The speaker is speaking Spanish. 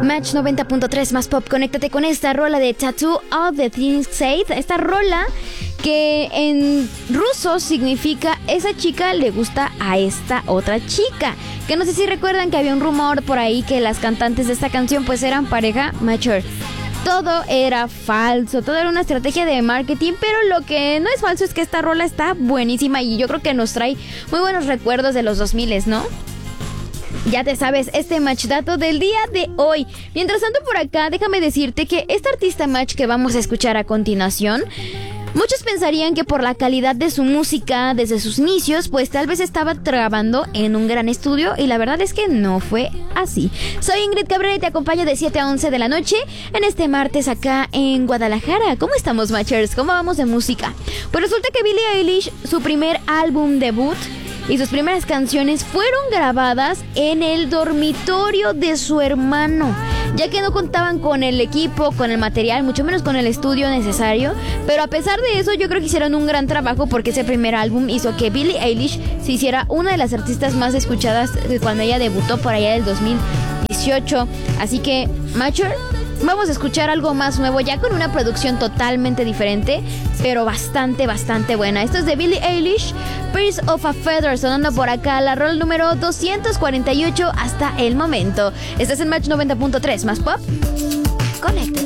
Match 90.3 más pop. Conéctate con esta rola de Tattoo of the Things Said. Esta rola que en ruso significa esa chica le gusta a esta otra chica. Que no sé si recuerdan que había un rumor por ahí que las cantantes de esta canción pues eran pareja mature. Todo era falso, todo era una estrategia de marketing, pero lo que no es falso es que esta rola está buenísima y yo creo que nos trae muy buenos recuerdos de los 2000, ¿no? Ya te sabes, este match dato del día de hoy. Mientras tanto por acá, déjame decirte que esta artista match que vamos a escuchar a continuación, muchos pensarían que por la calidad de su música desde sus inicios, pues tal vez estaba grabando en un gran estudio y la verdad es que no fue así. Soy Ingrid Cabrera y te acompaño de 7 a 11 de la noche en este martes acá en Guadalajara. ¿Cómo estamos, matchers? ¿Cómo vamos de música? Pues resulta que Billie Eilish, su primer álbum debut y sus primeras canciones fueron grabadas en el dormitorio de su hermano, ya que no contaban con el equipo, con el material, mucho menos con el estudio necesario. Pero a pesar de eso, yo creo que hicieron un gran trabajo porque ese primer álbum hizo que Billie Eilish se hiciera una de las artistas más escuchadas cuando ella debutó por allá del 2018. Así que, Mature, vamos a escuchar algo más nuevo, ya con una producción totalmente diferente, pero bastante buena. Esto es de Billie Eilish, Birds of a Feather, sonando por acá, la rola número 248 hasta el momento. Estás en Match 90.3 más pop. Conéctate.